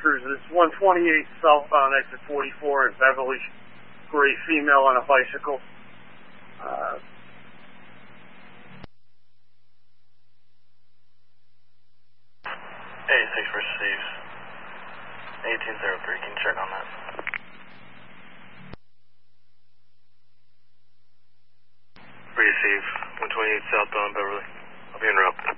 Cruiser. It's 128 southbound exit 44 in Beverly. Gray female on a bicycle. Hey, 6 receives. 1803, can you check on that? Receive. 128 southbound Beverly. I'll be en route.